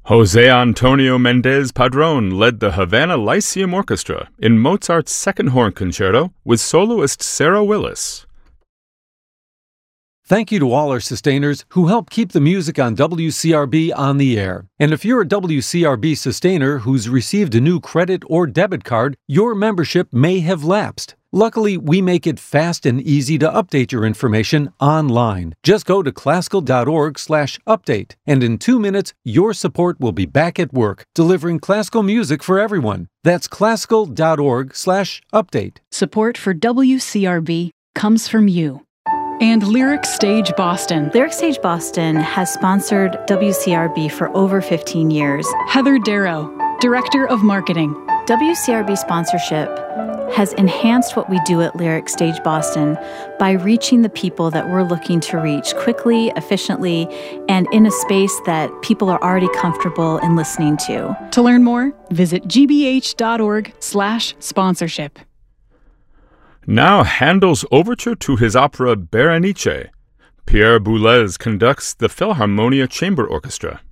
José Antonio Méndez Padrón led the Havana Lyceum Orchestra in Mozart's Second Horn Concerto with soloist Sarah Willis. Thank you to all our sustainers who help keep the music on WCRB on the air. And if you're a WCRB sustainer who's received a new credit or debit card, your membership may have lapsed. Luckily, we make it fast and easy to update your information online. Just go to classical.org/update, and in 2 minutes, your support will be back at work, delivering classical music for everyone. That's classical.org/update. Support for WCRB comes from you. And Lyric Stage Boston. Lyric Stage Boston has sponsored WCRB for over 15 years. Heather Darrow, Director of Marketing. WCRB sponsorship has enhanced what we do at Lyric Stage Boston by reaching the people that we're looking to reach quickly, efficiently, and in a space that people are already comfortable in listening to. To learn more, visit gbh.org/sponsorship. Now Handel's overture to his opera Berenice. Pierre Boulez conducts the Philharmonia Chamber Orchestra.